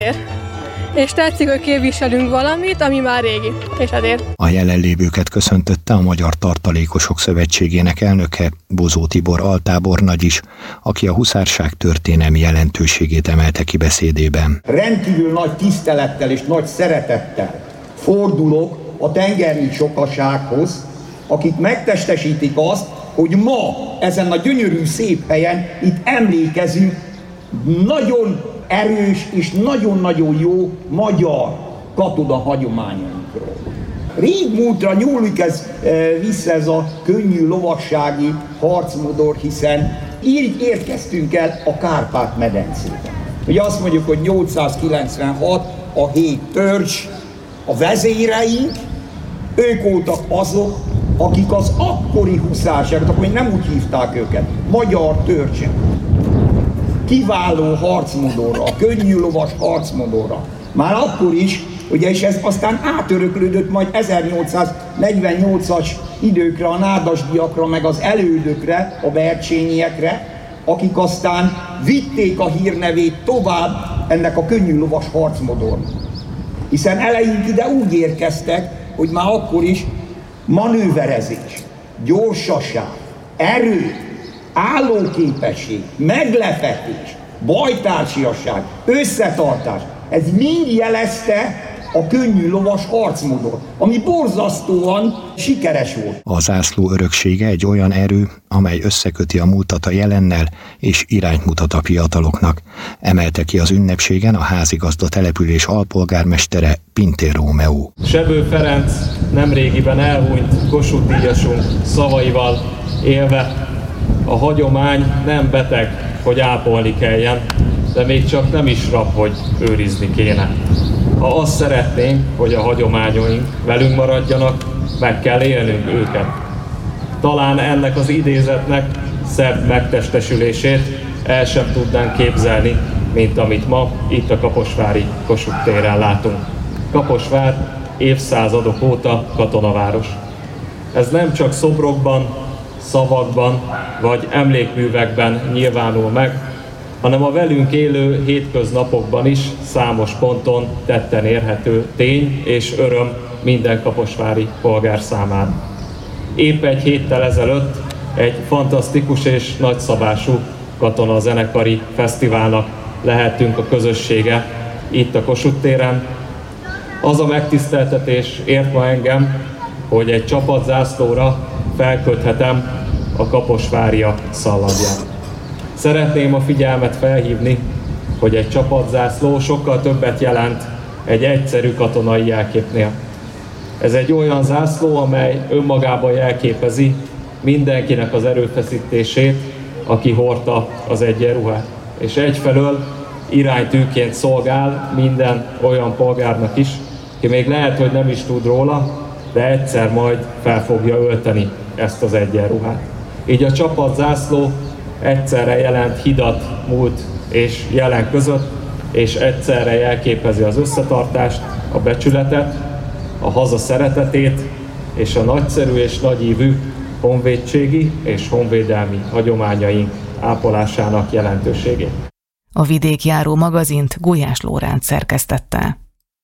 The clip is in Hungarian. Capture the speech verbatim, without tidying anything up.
És tetszik, hogy képviselünk valamit, ami már régi, és ezért. A jelenlévőket köszöntötte a Magyar Tartalékosok Szövetségének elnöke, Bozó Tibor altábornagy is, aki a huszárság történelmi jelentőségét emelte ki beszédében. Rendkívül nagy tisztelettel és nagy szeretettel fordulok a tengernyi sokasághoz, akik megtestesítik azt, hogy ma ezen a gyönyörű szép helyen itt emlékezünk nagyon erős és nagyon-nagyon jó magyar katona hagyományainkról. Régmúltra nyúlik ez vissza ez a könnyű lovassági harcmodor, hiszen így érkeztünk el a Kárpát-medencébe. Ugye azt mondjuk, hogy nyolcszázkilencvenhat a hét törzs, a vezéreink, ők voltak azok, akik az akkori huszárságot, akkor még nem úgy hívták őket, magyar törzsek. Kiváló harcmodorra, könnyű lovas harcmodorra. Már akkor is, ugye, és ez aztán átöröklődött majd ezernyolcszáznegyvennyolcas időkre, a nádasdiakra, meg az elődökre, a bercsényiekre, akik aztán vitték a hírnevét tovább ennek a könnyű lovas harcmodornak. Hiszen eleink ide úgy érkeztek, hogy már akkor is manőverezés, gyorsaság, erő, állóképesség, meglepetés, bajtársiasság, összetartás, ez mind jelezte a könnyű lovas harcmodor, ami borzasztóan sikeres volt. A zászló öröksége egy olyan erő, amely összeköti a múltat a jelennel és irányt mutat a fiataloknak, emelte ki az ünnepségen a házigazda település alpolgármestere, Pintér Rómeó. Sebő Ferenc nemrégiben elhunyt Kossuth-díjasunk szavaival élve: a hagyomány nem beteg, hogy ápolni kelljen, de még csak nem is rab, hogy őrizni kéne. Ha azt szeretnénk, hogy a hagyományaink velünk maradjanak, meg kell élnünk őket. Talán ennek az idézetnek szebb megtestesülését el sem tudnánk képzelni, mint amit ma itt a kaposvári Kossuth téren látunk. Kaposvár évszázadok óta katonaváros. Ez nem csak szobrokban, szavakban vagy emlékművekben nyilvánul meg, hanem a velünk élő hétköznapokban is számos ponton tetten érhető tény és öröm minden kaposvári polgár számára. Épp egy héttel ezelőtt egy fantasztikus és nagyszabású katonazenekari fesztiválnak lehettünk a közössége itt a Kossuth téren. Az a megtiszteltetés ért ma engem, hogy egy csapatzászlóra felköthetem a kaposváriak szallagját. Szeretném a figyelmet felhívni, hogy egy csapatzászló sokkal többet jelent egy egyszerű katonai jelképnél. Ez egy olyan zászló, amely önmagában jelképezi mindenkinek az erőfeszítését, aki hordta az egyenruhát. És egyfelől iránytűként szolgál minden olyan polgárnak is, ki még lehet, hogy nem is tud róla, de egyszer majd fel fogja ölteni ezt az egyenruhát. Így a csapatzászló egyszerre jelent hidat múlt és jelen között, és egyszerre jelképezi az összetartást, a becsületet, a haza szeretetét és a nagyszerű és nagyívű honvédségi és honvédelmi hagyományaink ápolásának jelentőségét. A Vidékjáró magazint Gulyás Lóránc szerkesztette.